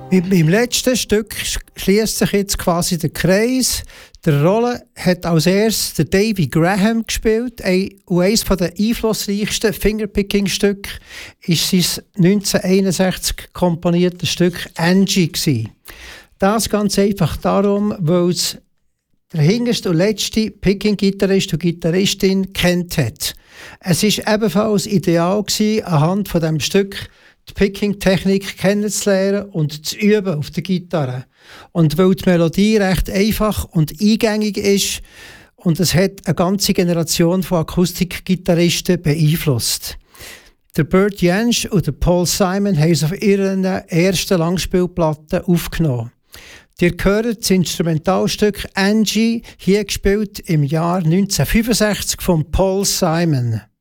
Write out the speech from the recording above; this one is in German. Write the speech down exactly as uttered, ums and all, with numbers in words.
Mit meinem letzten Stück schließt sich jetzt quasi der Kreis. Der Rolle hat als erstes der Davy Graham gespielt. Und eines der einflussreichsten Fingerpicking-Stücke war sein neunzehnhunderteinundsechzig komponiertes Stück Angie gewesen. Das ganz einfach darum, weil es der hinterste und letzte Picking-Gitarrist und Gitarristin kennt hat. Es war ebenfalls ideal gewesen, anhand von diesem Stück die Picking-Technik kennenzulernen und zu üben auf der Gitarre. Und weil die Melodie recht einfach und eingängig ist und es hat eine ganze Generation von Akustikgitarristen beeinflusst. Der Bert Jansch und der Paul Simon haben es auf ihren ersten Langspielplatten aufgenommen. Ihr hört das Instrumentalstück Angie, hier gespielt im Jahr neunzehnhundertfünfundsechzig von Paul Simon.